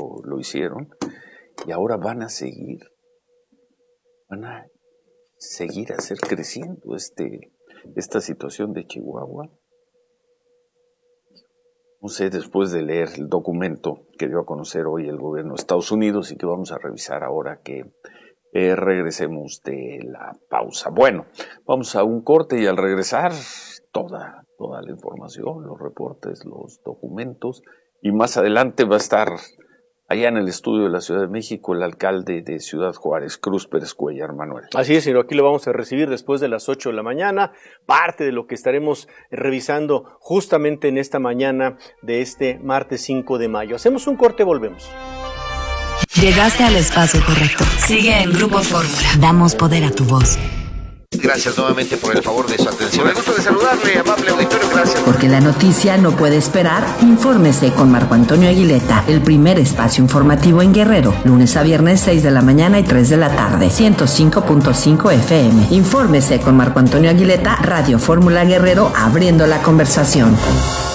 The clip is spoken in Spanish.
lo hicieron, y ahora van a seguir a hacer creciendo esta situación de Chihuahua. No sé, después de leer el documento que dio a conocer hoy el gobierno de Estados Unidos y que vamos a revisar ahora que regresemos de la pausa. Bueno, vamos a un corte y al regresar toda la información, los reportes, los documentos, y más adelante va a estar allá en el estudio de la Ciudad de México el alcalde de Ciudad Juárez, Cruz Pérez Cuellar, Manuel. Así es, señor, aquí lo vamos a recibir después de las 8 de la mañana, parte de lo que estaremos revisando justamente en esta mañana de este martes 5 de mayo. Hacemos un corte, volvemos. Llegaste al espacio correcto. Sigue en Grupo Fórmula. Damos poder a tu voz. Gracias nuevamente por el favor de su atención. Me gusta de saludarle, amable auditorio, gracias. Porque la noticia no puede esperar, infórmese con Marco Antonio Aguileta, el primer espacio informativo en Guerrero, lunes a viernes 6 de la mañana y 3 de la tarde, 105.5 FM. Infórmese con Marco Antonio Aguileta, Radio Fórmula Guerrero, abriendo la conversación.